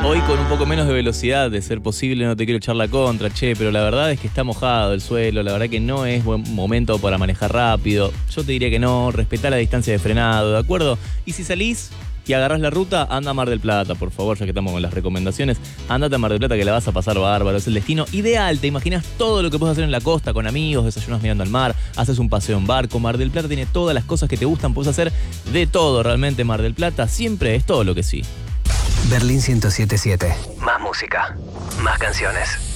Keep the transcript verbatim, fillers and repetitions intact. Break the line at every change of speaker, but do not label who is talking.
Hoy con un poco menos de velocidad, de ser posible, no te quiero echar la contra, che, pero la verdad es que está mojado el suelo, la verdad que no es buen momento para manejar rápido. Yo te diría que no, respetá la distancia de frenado, ¿de acuerdo? Y si salís y agarrás la ruta, anda a Mar del Plata, por favor, ya que estamos con las recomendaciones. Andate a Mar del Plata que la vas a pasar bárbaro, es el destino ideal. Te imaginas todo lo que puedes hacer en la costa con amigos, desayunas mirando al mar, haces un paseo en barco. Mar del Plata tiene todas las cosas que te gustan, puedes hacer de todo realmente. Mar del Plata siempre es todo lo que sí.
Berlín ciento siete punto siete. Más música, más canciones.